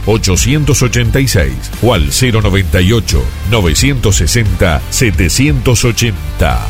886 o al 098 960 780.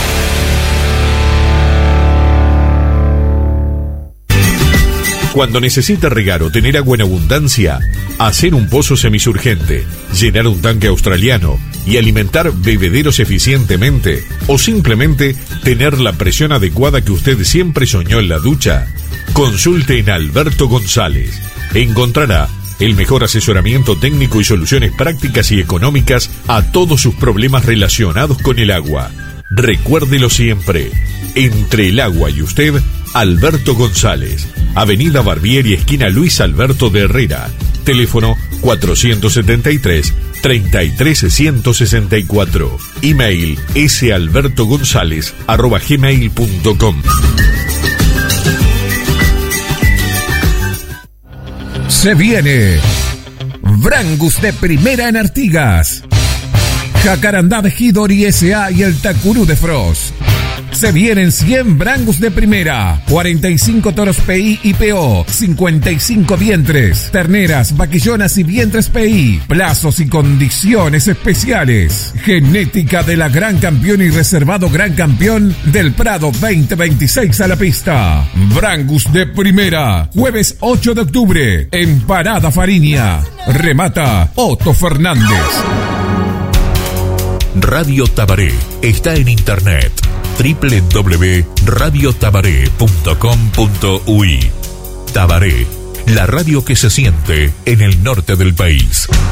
Cuando necesita regar o tener agua en abundancia, hacer un pozo semisurgente, llenar un tanque australiano y alimentar bebederos eficientemente, o simplemente tener la presión adecuada que usted siempre soñó en la ducha, consulte en Alberto González. Encontrará el mejor asesoramiento técnico y soluciones prácticas y económicas a todos sus problemas relacionados con el agua. Recuérdelo siempre, entre el agua y usted, Alberto González, Avenida Barbieri, esquina Luis Alberto de Herrera, teléfono 473-33164, email salbertogonzalez@gmail.com. Se viene Brangus de primera en Artigas, Jacarandá de Hidori S.A. y el Tacurú de Frost. Se vienen 100 Brangus de primera, 45 toros PI y PO, 55 vientres, terneras, vaquillonas y vientres PI, plazos y condiciones especiales. Genética de la Gran Campeón y reservado Gran Campeón del Prado 2026 a la pista. Brangus de primera, jueves 8 de octubre, en Parada Fariña. Remata Otto Fernández. Radio Tabaré está en internet www.radiotabaré.com.uy. Tabaré, la radio que se siente en el norte del país.